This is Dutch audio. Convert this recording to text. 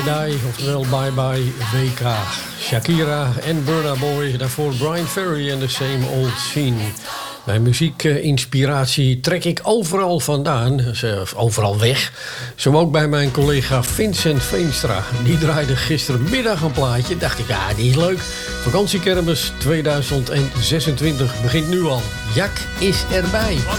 Die, oftewel Bye Bye WK. Shakira en Burna Boy, daarvoor Brian Ferry en The Same Old Scene. Mijn muziekinspiratie trek ik overal vandaan, overal weg. Zo ook bij mijn collega Vincent Veenstra. Die draaide gistermiddag een plaatje. Dacht ik, ja, die is leuk. Vakantiekermis 2026 begint nu al. Jak is erbij.